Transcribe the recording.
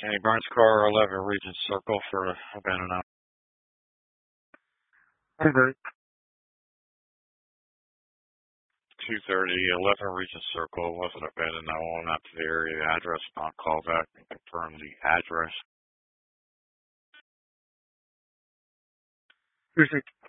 Any Burns car 11 Regent Circle for abandoned now. Okay. 230 11 Regent Circle wasn't abandoned now. On out to the area. The address not call back and confirm the address. Precinct